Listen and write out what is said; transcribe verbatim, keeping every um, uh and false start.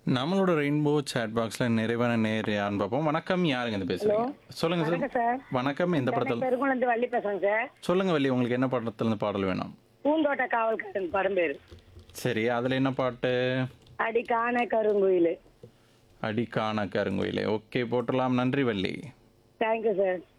நம்மளோட rainbow chat பாக்ஸ்ல நிறைவான நேர் யாருன்னு பார்ப்போம். வணக்கம், யாருங்க இது ஹலோ. பேசுறீங்க? சொல்லுங்க சார். வணக்கம் சார். வணக்கம். எந்த சென்னை படத்தில்? பெருங்குளந்து வள்ளி பேசுறேன் சார். சொல்லுங்க வள்ளி, உங்களுக்கு என்ன படத்துல இருந்து பாடல் வேணும்? பூந்தோட்ட காவல்காரன் படம் பேரு. சரி, அதுல என்ன பாட்டு? அடி காண கருங்குயிலு. அடிக்கான கருங்குயிலே. ஓகே, போட்டுடலாம். நன்றி வள்ளி. Thank you sir.